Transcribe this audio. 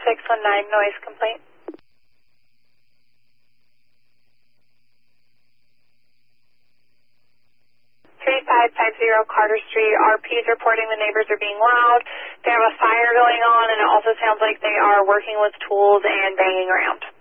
619 noise complaint. 3550 Carter Street. RP's reporting the neighbors are being loud. They have a fire going on, and it also sounds like they are working with tools and banging around.